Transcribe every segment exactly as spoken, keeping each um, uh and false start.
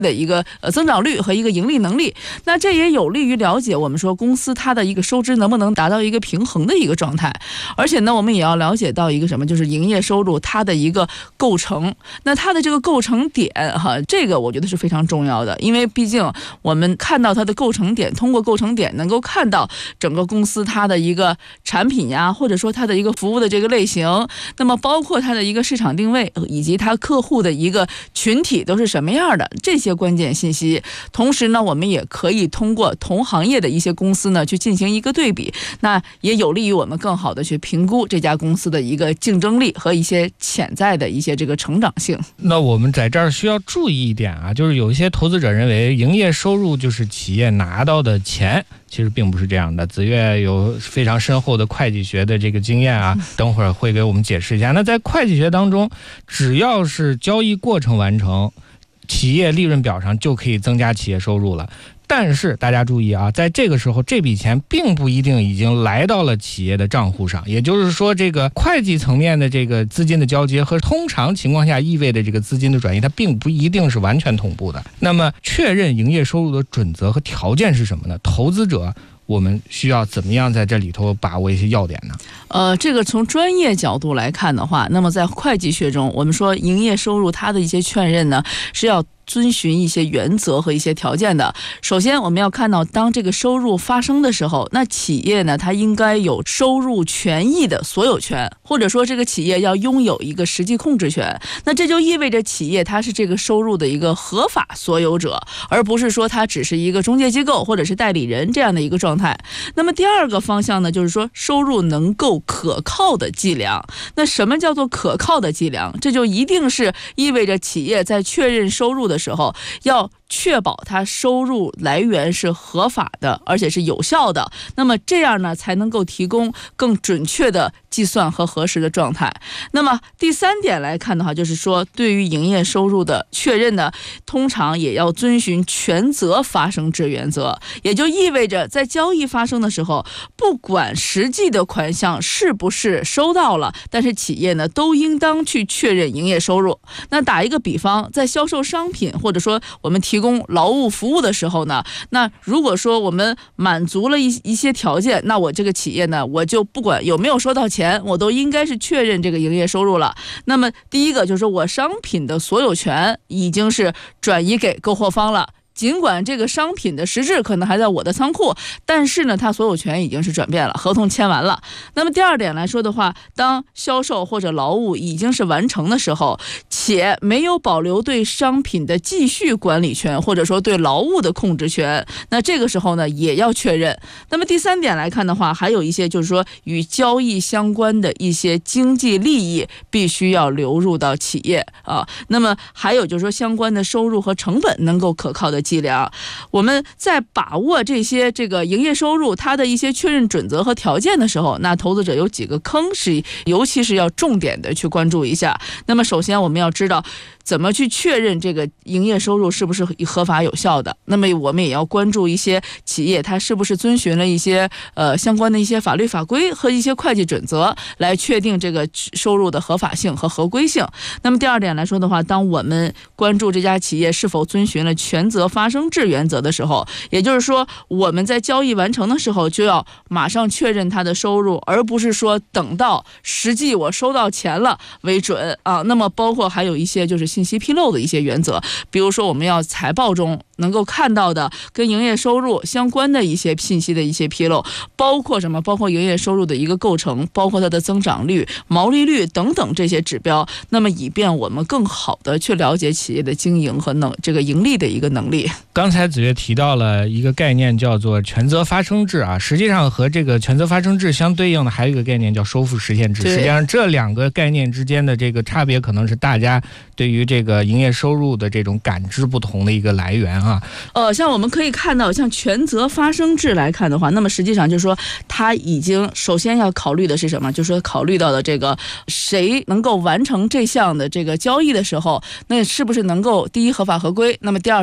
的一个呃增长率和一个盈利能力。那这也有利于了解我们说公司它的一个收支能不能达到一个平衡的一个状态。而且呢，我们也要了解到一个什么，就是营业收入它的一个构成。那它的这个构成点哈，这个我觉得是非常重要的，因为毕竟我们看到它的构成点，通过构成点能够看到整个公司它的一个产品呀，或者说它的一个服务的这个类型，那么包括它的一个市场定位以及它客户的一个群体都是什么样的，这些关键信息。同时呢，我们也可以通过同行业的一些公司呢去进行一个对比，那也有利于我们更好的去评估这家公司的一个竞争力和一些潜在的一些这个成长性。 那我们在这儿需要注意一点啊，就是有一些投资者认为营业收入就是企业拿到的钱，其实并不是这样的。子越有非常深厚的会计学的这个经验啊，等会儿会给我们解释一下。那在会计学当中，只要是交易过程完成，企业利润表上就可以增加企业收入了。但是大家注意啊，在这个时候这笔钱并不一定已经来到了企业的账户上，也就是说这个会计层面的这个资金的交接和通常情况下意味的这个资金的转移，它并不一定是完全同步的。那么确认营业收入的准则和条件是什么呢？投资者我们需要怎么样在这里头把握一些要点呢？ 呃，这个从专业角度来看的话，那么在会计学中，我们说营业收入它的一些确认呢，是要遵循一些原则和一些条件的。首先我们要看到，当这个收入发生的时候，那企业呢它应该有收入权益的所有权，或者说这个企业要拥有一个实际控制权。那这就意味着企业它是这个收入的一个合法所有者，而不是说它只是一个中介机构或者是代理人这样的一个状态。那么第二个方向呢，就是说收入能够可靠的计量。那什么叫做可靠的计量？这就一定是意味着企业在确认收入的时候要确保它收入来源是合法的，而且是有效的。那么这样呢，才能够提供更准确的计算和核实的状态。那么第三点来看的话，就是说对于营业收入的确认呢，通常也要遵循权责发生制原则，也就意味着在交易发生的时候，不管实际的款项是不是收到了，但是企业呢都应当去确认营业收入。那打一个比方，在销售商品或者说我们提供劳务服务的时候呢，那如果说我们满足了一一些条件，那我这个企业呢，我就不管有没有收到钱，我都应该是确认这个营业收入了。那么第一个就是说我商品的所有权已经是转移给购货方了，尽管这个商品的实质可能还在我的仓库，但是呢，它所有权已经是转变了，合同签完了。那么第二点来说的话，当销售或者劳务已经是完成的时候，且没有保留对商品的继续管理权，或者说对劳务的控制权，那这个时候呢，也要确认。那么第三点来看的话，还有一些就是说与交易相关的一些经济利益必须要流入到企业啊。那么还有就是说相关的收入和成本能够可靠的计量。我们在把握这些这个营业收入它的一些确认准则和条件的时候，那投资者有几个坑是尤其是要重点的去关注一下。那么首先我们要知道怎么去确认这个营业收入是不是合法有效的。那么我们也要关注一些企业它是不是遵循了一些呃相关的一些法律法规和一些会计准则，来确定这个收入的合法性和合规性。那么第二点来说的话，当我们关注这家企业是否遵循了权责发生制原则的时候，也就是说我们在交易完成的时候就要马上确认它的收入，而不是说等到实际我收到钱了为准啊。那么包括还有一些就是信息披露的一些原则，比如说我们要财报中能够看到的跟营业收入相关的一些信息的一些披露，包括什么？包括营业收入的一个构成，包括它的增长率、毛利率等等这些指标。那么以便我们更好的去了解企业的经营和能这个盈利的一个能力。 刚才子越提到了一个概念叫做权责发生制啊，实际上和这个权责发生制相对应的还有一个概念叫收付实现制。实际上这两个概念之间的这个差别，可能是大家对于这个营业收入的这种感知不同的一个来源啊。 呃，像我们可以看到，像权责发生制来看的话，那么实际上就是说，它已经首先要考虑的是什么？就是说考虑到的这个谁能够完成这项的这个交易的时候，那是不是能够第一合法合规？那么第二说谁来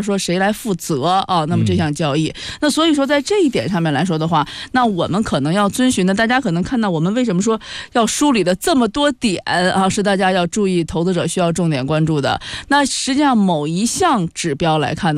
来负责啊。那么这项交易，嗯、那所以说在这一点上面来说的话，那我们可能要遵循的，大家可能看到我们为什么说要梳理的这么多点啊，是大家要注意，投资者需要重点关注的。那实际上某一项指标来看呢，